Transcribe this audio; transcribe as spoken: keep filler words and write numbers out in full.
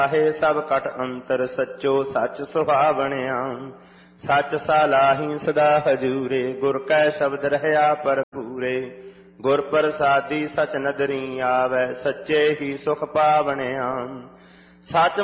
आहे सब कट अंतर सच्चो सच सुहावणिया। सच सालाही सदा हजूरे गुर कै शब्द रहया भरपूरे। गुर प्रसादी सच नदरी आवे सच्चे ही सुख पावणिया। सच